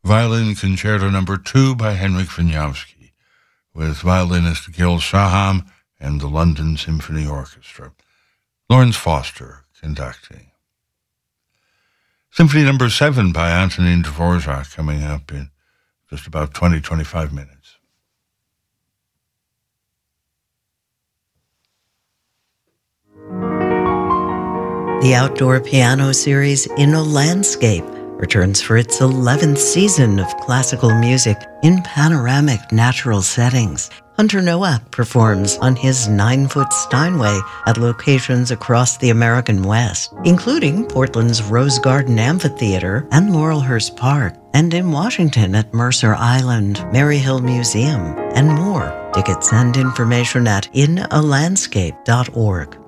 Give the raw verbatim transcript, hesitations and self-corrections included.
Violin Concerto Number two by Henryk Wieniawski, with violinist Gil Shaham and the London Symphony Orchestra. Lawrence Foster conducting. Symphony Number seven by Antonin Dvorak coming up in just about twenty to twenty-five minutes. The outdoor piano series In a Landscape returns for its eleventh season of classical music in panoramic natural settings. Hunter Nowak performs on his nine-foot Steinway at locations across the American West, including Portland's Rose Garden Amphitheater and Laurelhurst Park, and in Washington at Mercer Island, Maryhill Museum, and more. Tickets and information at in a landscape dot org.